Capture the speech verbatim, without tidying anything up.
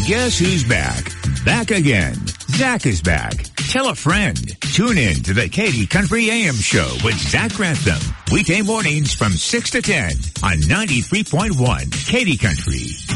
guess who's back? Back again. Zach is back. Tell a friend. Tune in to the Katy Country A M Show with Zach Grantham. Weekday mornings from six to ten on ninety-three point one Katy Country.